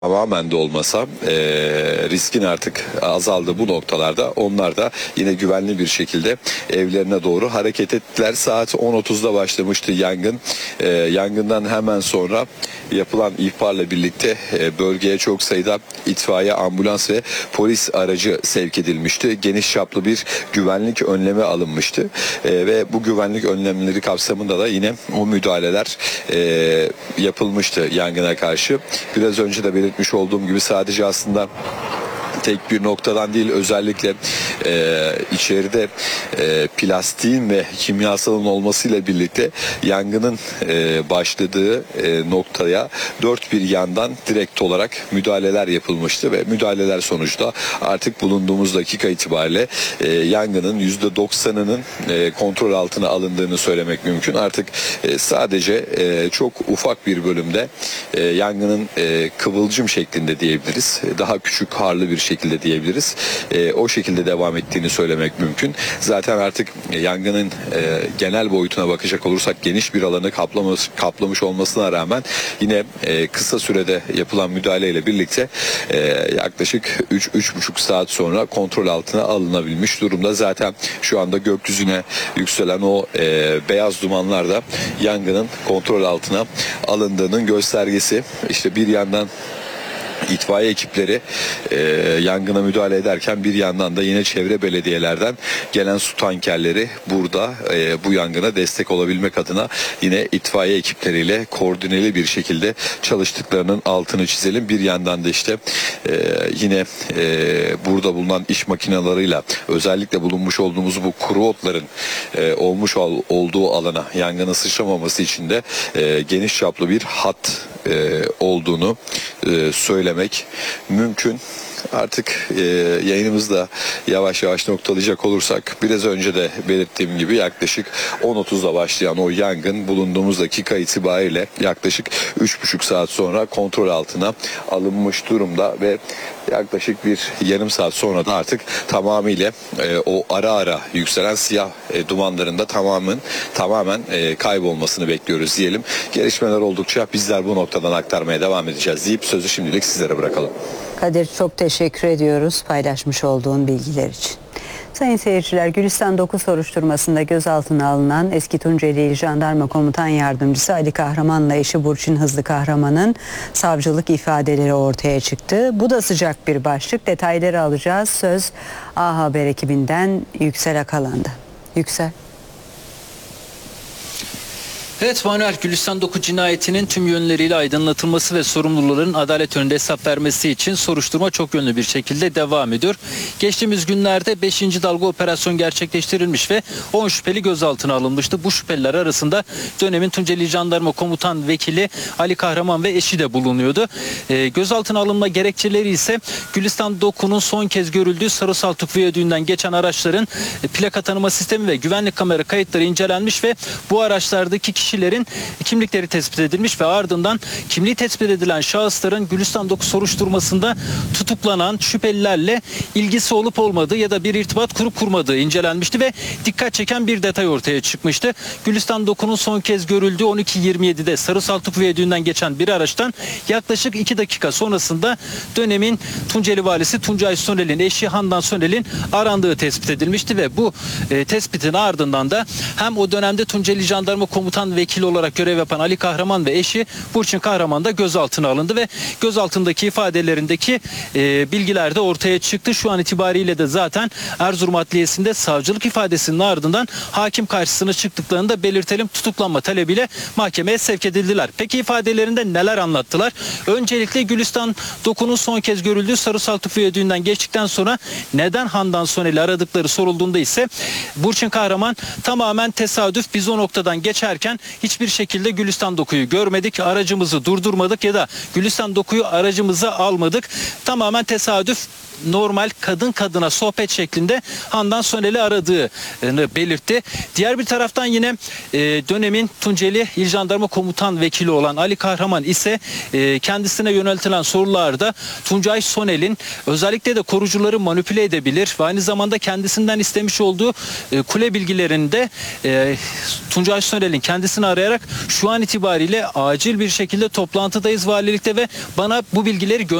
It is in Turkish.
Tamamen de olmasa riskin artık azaldığı bu noktalarda onlar da yine güvenli bir şekilde evlerine doğru hareket ettiler. Saat 10.30'da başlamıştı yangın. Yangından hemen sonra yapılan ihbarla birlikte bölgeye çok sayıda itfaiye, ambulans ve polis aracı sevk edilmişti. Geniş çaplı bir güvenlik önlemi alınmıştı. Ve bu güvenlik önlemleri kapsamında da yine o müdahaleler yapılmıştı yangına karşı. Biraz önce de belirtmiş olduğum gibi sadece aslında tek bir noktadan değil, özellikle içeride plastiğin ve kimyasalın olmasıyla birlikte yangının başladığı noktaya dört bir yandan direkt olarak müdahaleler yapılmıştı ve müdahaleler sonucunda artık bulunduğumuz dakika itibariyle yangının %90'ının kontrol altına alındığını söylemek mümkün. Artık sadece çok ufak bir bölümde yangının kıvılcım şeklinde diyebiliriz. Daha küçük, harlı bir şekilde diyebiliriz. O şekilde devam ettiğini söylemek mümkün. Zaten artık yangının genel boyutuna bakacak olursak geniş bir alanı kaplamış olmasına rağmen yine kısa sürede yapılan müdahaleyle birlikte yaklaşık 3-3,5 saat sonra kontrol altına alınabilmiş durumda. Zaten şu anda gökyüzüne yükselen o beyaz dumanlar da yangının kontrol altına alındığının göstergesi. İşte bir yandan İtfaiye ekipleri yangına müdahale ederken bir yandan da yine çevre belediyelerden gelen su tankerleri burada bu yangına destek olabilmek adına yine itfaiye ekipleriyle koordineli bir şekilde çalıştıklarının altını çizelim. Bir yandan da işte yine burada bulunan iş makinalarıyla özellikle bulunmuş olduğumuz bu kuru otların olmuş olduğu alana yangının sıçramaması için de geniş çaplı bir hat olduğunu söylemek mümkün. Artık yayınımızda yavaş yavaş noktalayacak olursak biraz önce de belirttiğim gibi yaklaşık 10.30'da başlayan o yangın bulunduğumuz dakika itibariyle yaklaşık 3,5 saat sonra kontrol altına alınmış durumda ve yaklaşık bir yarım saat sonra da artık tamamıyla o ara ara yükselen siyah dumanların da tamamen kaybolmasını bekliyoruz diyelim. Gelişmeler oldukça bizler bu noktadan aktarmaya devam edeceğiz deyip sözü şimdilik sizlere bırakalım. Kadir, çok teşekkür ediyoruz paylaşmış olduğun bilgiler için. Sayın seyirciler, Gülistan 9 soruşturmasında gözaltına alınan eski Tunceli İl Jandarma Komutan Yardımcısı Ali Kahraman'la eşi Burçin Hızlı Kahraman'ın savcılık ifadeleri ortaya çıktı. Bu da sıcak bir başlık. Detayları alacağız. Söz A Haber ekibinden Yüksel Akalan'da. Yüksel. Evet Manuel, Gülistan 9 cinayetinin tüm yönleriyle aydınlatılması ve sorumluların adalet önünde hesap vermesi için soruşturma çok yönlü bir şekilde devam ediyor. Geçtiğimiz günlerde 5. dalga operasyon gerçekleştirilmiş ve 10 şüpheli gözaltına alınmıştı. Bu şüpheliler arasında dönemin Tunceli Jandarma Komutan Vekili Ali Kahraman ve eşi de bulunuyordu. Gözaltına alınma gerekçeleri ise Gülistan 9'un son kez görüldüğü Sarısaltuk Viyadüğü'nden geçen araçların plaka tanıma sistemi ve güvenlik kamera kayıtları incelenmiş ve bu araçlardaki kişilerin kimlikleri tespit edilmiş ve ardından kimliği tespit edilen şahısların Gülistan 9 soruşturmasında tutuklanan şüphelilerle ilgisi olup olmadığı ya da bir irtibat kurup kurmadığı incelenmişti ve dikkat çeken bir detay ortaya çıkmıştı. Gülistan 9'un son kez görüldüğü 12.27'de Sarısaltuk Viyadüğü'nden geçen bir araçtan yaklaşık 2 dakika sonrasında dönemin Tunceli Valisi Tuncay Soner'in eşi Handan Soner'in arandığı tespit edilmişti ve bu tespitin ardından da hem o dönemde Tunceli Jandarma Komutan Vekili olarak görev yapan Ali Kahraman ve eşi Burçin Kahraman da gözaltına alındı ve gözaltındaki ifadelerindeki bilgiler de ortaya çıktı. Şu an itibariyle de zaten Erzurum Adliyesi'nde savcılık ifadesinin ardından hakim karşısına çıktıklarını da belirtelim. Tutuklanma talebiyle mahkemeye sevk edildiler. Peki ifadelerinde neler anlattılar? Öncelikle Gülistan 9'un son kez görüldüğü Sarısaltuk Viyadüğü'nden geçtikten sonra neden Handan Soner'i aradıkları sorulduğunda ise Burçin Kahraman tamamen tesadüf, biz o noktadan geçerken hiçbir şekilde Gülistan 9'u görmedik, aracımızı durdurmadık ya da Gülistan 9'u aracımıza almadık. Tamamen tesadüf, normal kadın kadına sohbet şeklinde Handan Soner'i aradığını belirtti. Diğer bir taraftan yine dönemin Tunceli İl Jandarma Komutan Vekili olan Ali Kahraman ise kendisine yöneltilen sorularda Tuncay Soner'in özellikle de korucuları manipüle edebilir ve aynı zamanda kendisinden istemiş olduğu kule bilgilerinde Tuncay Soner'in kendisi kendisini arayarak şu an itibariyle acil bir şekilde toplantıdayız valilikte ve bana bu bilgileri